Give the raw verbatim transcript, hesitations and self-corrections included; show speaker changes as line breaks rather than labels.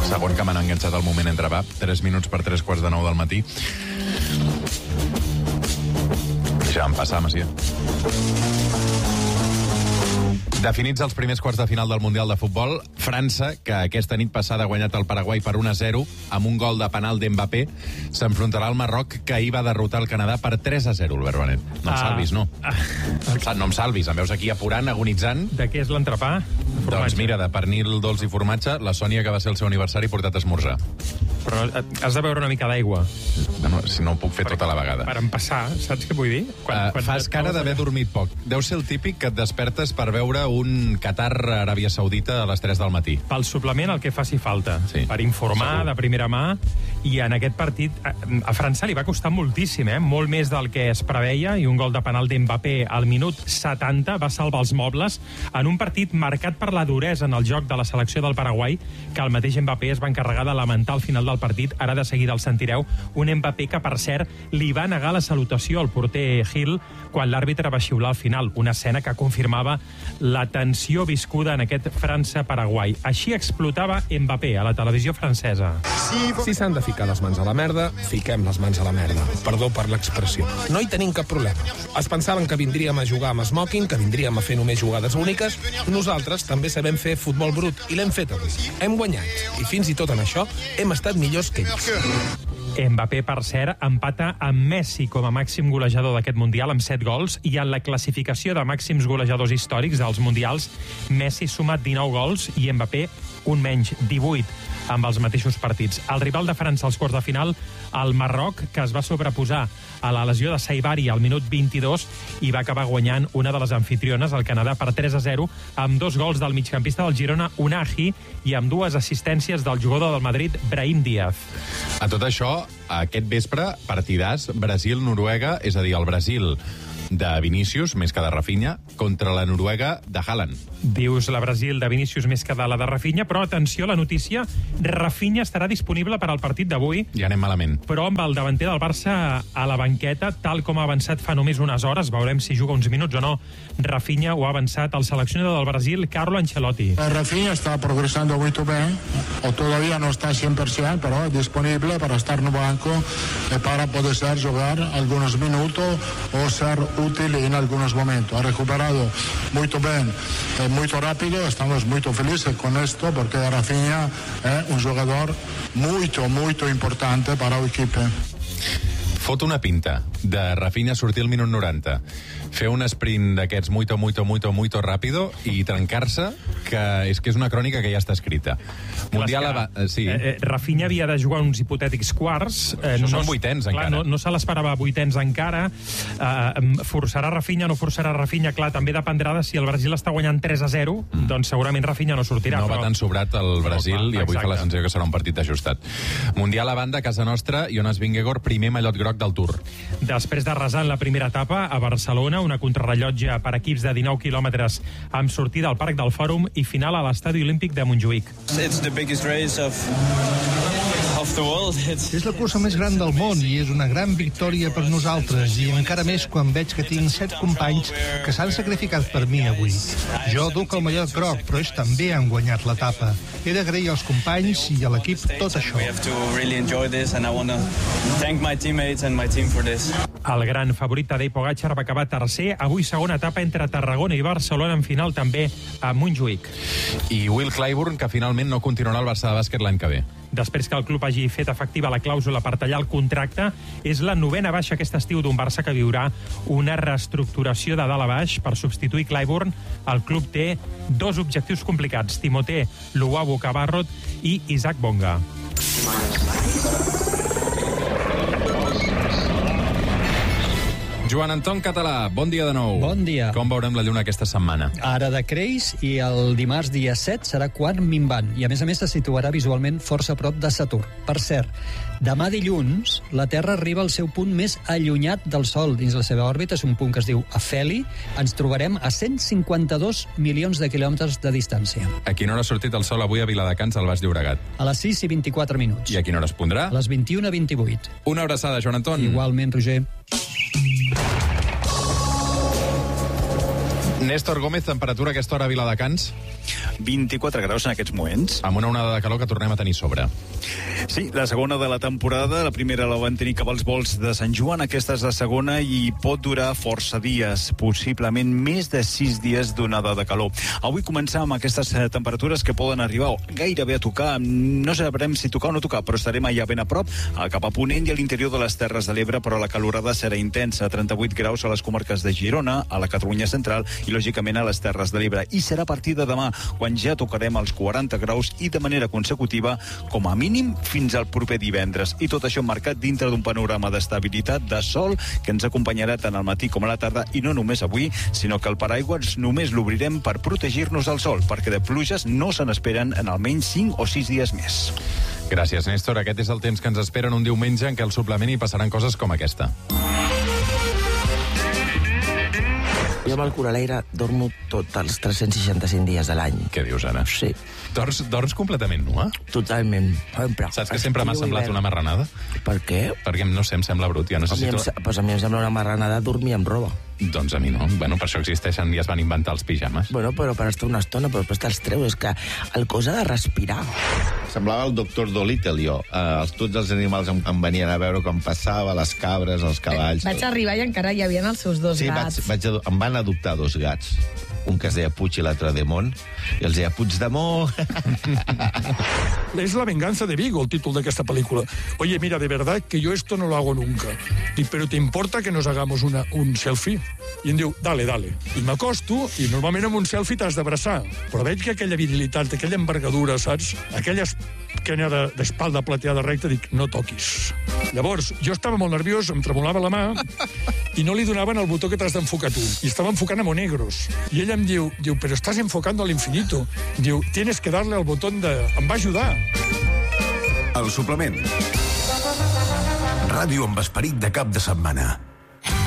Segon que m'han enganxat al moment entre va. tres minuts per tres quarts de nou del matí. Ja em passa, Macià. Definits els primers quarts de final del Mundial de Futbol, França, que aquesta nit passada ha guanyat el Paraguai per un a zero, amb un gol de penal d'Mbappé, s'enfrontarà al Marroc, que ahir va derrotar el Canadà per tres a zero, Albert Benet. No em
Ah.
salvis, no.
Ah.
No em salvis, em veus aquí apurant, agonitzant.
De què és l'entrepà?
Doncs mira, de pernil dolç i formatge, la Sònia, que va ser el seu aniversari, ha portat a esmorzar.
Però has de beure una mica d'aigua.
Bueno, si no ho puc fer
Per-
tota la vegada.
Per empassar, saps què vull dir?
Quan, uh, fas cara d'haver dormit poc. Deu ser el típic que et despertes per veure un Qatar-Aràbia Saudita a les tres del matí.
Pel suplement el que faci falta,
Sí,
per informar
segur.
de primera mà, i en aquest partit a, a França li va costar moltíssim, eh? molt més del que es preveia, i un gol de penal d'Mbappé al minut setanta va salvar els mobles en un partit marcat per la duresa en el joc de la selecció del Paraguai, que el mateix Mbappé es va encarregar de lamentar al final del partit. Ara de seguida el sentireu, un Mbappé que, per cert, li va negar la salutació al porter Gil quan l'àrbitre va xiular al final, una escena que confirmava la tensió viscuda en aquest França-Paraguai. Així explotava Mbappé a la televisió francesa.
Si s'han de ficar les mans a la merda, fiquem les mans a la merda. Perdó per l'expressió. No hi tenim cap problema. Es pensaven que vindríem a jugar amb smoking, que vindríem a fer només jugades úniques. Nosaltres també sabem fer futbol brut, i l'hem fet avui. Hem guanyat, i fins i tot en això hem estat millors que ells.
Mbappé, per cert, empata amb Messi com a màxim golejador d'aquest Mundial amb set gols, i en la classificació de màxims golejadors històrics dels Mundials, Messi suma dinou gols i Mbappé un menys, divuit, amb els mateixos partits. El rival de França als quarts de final, el Marroc, que es va sobreposar a la lesió de Saibari al minut vint-i-dos i va acabar guanyant una de les anfitriones, el Canadà, per tres a zero, amb dos gols del migcampista del Girona, Unai, i amb dues assistències del jugador del Madrid, Brahim Díaz.
A tot això, aquest vespre, partidàs Brasil-Noruega, és a dir, el Brasil de Vinícius, més que de Rafinha, contra la Noruega de Haaland.
Dius la Brasil de Vinícius més que de la de Rafinha, però atenció a la notícia, Rafinha estarà disponible per al partit d'avui,
Ja anem malament.
però amb el davanter del Barça a la banqueta, tal com ha avançat fa només unes hores, veurem si juga uns minuts o no. Rafinha ho ha avançat el seleccionador del Brasil, Carlo Ancelotti.
Rafinha está progresando muy bien, o todavía no está cien por ciento, pero es disponible para estar en el banco eh, para poder ser, jugar algunos minutos o ser útil en algunos momentos. Ha recuperado muy bien, eh, muy rápido, estamos muy felices con esto porque Rafinha es un jugador muy, muy importante para el equipo.
Fot una pinta de Rafinha sortir al minut noranta, fer un sprint d'aquests muito, muito, muito, muito ràpido i trencar-se, que és que és una crònica que ja està escrita. Mundial...
Clar,
Ava... Sí.
Eh, eh, Rafinha havia de jugar uns hipotètics quarts. Eh,
Això
no
són
es-
vuitens,
clar,
encara.
No, no se l'esperava vuitens encara. Eh, forçarà Rafinha, no forçarà Rafinha? Clar, també dependrà de si el Brasil està guanyant tres a zero, mm. doncs segurament Rafinha no sortirà.
No va
però...
tan sobrat el Brasil,
No, clar,
i avui
exacte.
fa la sensació que serà un partit ajustat. Mundial a banda, a casa nostra, Jonas Vingegaard, primer mallot groc del Tour.
Després de resar en la primera etapa a Barcelona, una contrarrellotge per equips de dinou quilòmetres amb sortida al Parc del Fòrum i final a l'Estadi Olímpic de Montjuïc.
It's the biggest race of of the world. It's
És la cursa més gran del món i és una gran victòria per nosaltres, i encara més quan veig que tinc set companys que s'han sacrificat per mi avui. Jo duc el mallot groc, però ells també han guanyat l'etapa. He d'agrair als companys i a l'equip tot això.
We have to really enjoy this and I want to thank my teammates and my team for this.
El gran favorit Tadej Pogačar va acabar tercer, avui segona etapa entre Tarragona i Barcelona, en final també a Montjuïc.
I Will Clyburn, que finalment no continuarà al Barça de bàsquet l'any que ve.
Després que el club hagi fet efectiva la clàusula per tallar el contracte, és la novena baixa aquest estiu d'un Barça que viurà una reestructuració de dalt a baix per substituir Clyburn. El club té dos objectius complicats: Timothé Luwawu Cabarrot i Isaac Bonga.
Joan Anton Català, bon dia de nou.
Bon dia.
Com veurem la lluna aquesta setmana?
Ara decreix i el dimarts dia set serà quart minvant i a més a més se situarà visualment força a prop de Saturn. Per cert, demà dilluns la Terra arriba al seu punt més allunyat del Sol dins la seva òrbita, és un punt que es diu Afeli. Ens trobarem a cent cinquanta-dos milions de quilòmetres de distància.
A quina hora ha sortit el sol avui a Viladecans, al Baix Llobregat?
A les sis i vint-i-quatre minuts.
I a quina hora es pondrà?
A les vint-i-una vint-i-vuit.
Una abraçada, Joan Anton.
Igualment, Roger.
Néstor Gómez, temperatura a aquesta hora a Viladecans?
vint-i-quatre graus en aquests moments.
Amb una onada de calor que tornem a tenir sobre.
Sí, la segona de la temporada. La primera la van tenir cap als volts de Sant Joan. Aquesta és la segona i pot durar força dies, possiblement més de sis dies d'onada de calor. Avui començar amb aquestes temperatures que poden arribar gairebé a tocar, no sabrem si tocar o no tocar, però estarem allà ben a prop, cap a Ponent i a l'interior de les Terres de l'Ebre, però la calorada serà intensa, trenta-vuit graus a les comarques de Girona, a la Catalunya central i, lògicament, a les Terres de l'Ebre. I serà a partir de demà, quan ja tocarem els quaranta graus i de manera consecutiva, com a mínim, fins al proper divendres. I tot això marcat dintre d'un panorama d'estabilitat, de sol, que ens acompanyarà tant al matí com a la tarda, i no només avui, sinó que el paraigües només l'obrirem per protegir-nos del sol, perquè de pluges no se n'esperen en almenys cinc o sis dies més.
Gràcies, Néstor. Aquest és el temps que ens esperen un diumenge en què al suplement hi passaran coses com aquesta.
Jo amb el Coraleire dormo tots els tres-cents seixanta-cinc dies de l'any.
Què dius, ara?
Sí.
Dors, dors completament nua?
Totalment. Sempre.
Saps que sempre m'ha semblat una marranada?
Per què?
Perquè, no sé, em sembla brut. Jo necessito...
A mi em, pues a mi em sembla una marranada dormir amb roba.
Doncs a mi no. Bueno, per això existeixen i es van inventar els pijames.
Bueno, però per estar una estona, però després te'ls treus. És que el cos ha de respirar.
Semblava el doctor Dolittle, jo. Uh, tots els animals em, em venien a veure com passava, les cabres, els cavalls...
Vaig arribar i encara hi havia els seus dos
sí,
gats.
Sí, vaig, vaig, em van adoptar dos gats. Un que es deia Puig i l'altre Demont. I els deia Puigdemont.
Es la venganza de Vigo, el títol d'aquesta pel·lícula. Oye, mira, de verdad que yo esto no lo hago nunca. I, pero ¿te importa que nos hagamos una, un selfie? I em diu, dale, dale. I m'acosto, i normalment amb un selfie t'has d'abraçar. Però veig que aquella virilitat, aquella envergadura, saps? Aquella esquena d'espalda plateada recta, dic, no toquis. Llavors, jo estava molt nerviós, em tremolava la mà, i no li donaven el botó que t'has d'enfocar tu. I estava enfocant a Monegros. I ella em diu, diu, pero estás enfocando al infinito. Diu, tienes que darle al botón de... Em va ajudar.
El suplement. Ràdio amb esperit de cap de setmana.